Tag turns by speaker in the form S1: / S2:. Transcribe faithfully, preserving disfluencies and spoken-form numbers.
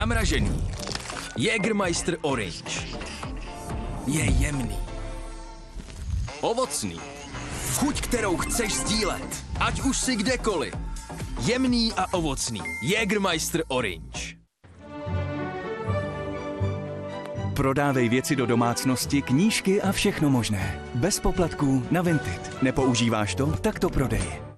S1: Zamražený. Jägermeister Orange. Je jemný. Ovocný. Chuť, kterou chceš sdílet. Ať už si kdekoliv. Jemný a ovocný. Jägermeister Orange.
S2: Prodávej věci do domácnosti, knížky a všechno možné. Bez poplatků na Vinted. Nepoužíváš to? Tak to prodej.